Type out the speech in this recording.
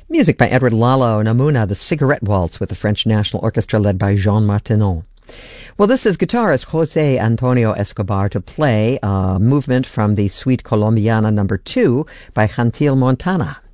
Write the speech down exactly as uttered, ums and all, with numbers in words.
Music by Edward Lalo Namuna, the Cigarette Waltz with the French National Orchestra led by Jean Martineau. Well, this is guitarist Jose Antonio Escobar to play a movement from the Suite Colombiana number two by Gentil Montana.